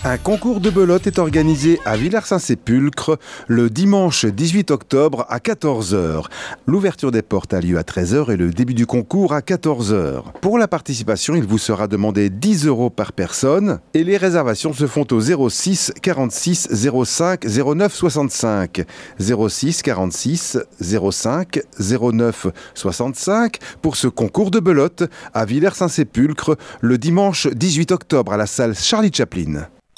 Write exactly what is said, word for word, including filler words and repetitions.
Un concours de belote est organisé à Villers-Saint-Sépulcre le dimanche dix-huit octobre à quatorze heures. L'ouverture des portes a lieu à treize heures et le début du concours à quatorze heures. Pour la participation, il vous sera demandé dix euros par personne et les réservations se font au zéro six quarante-six zéro cinq zéro neuf soixante-cinq. zéro six quarante-six zéro cinq zéro neuf soixante-cinq pour ce concours de belote à Villers-Saint-Sépulcre le dimanche dix-huit octobre à la salle Charlie Chaplin.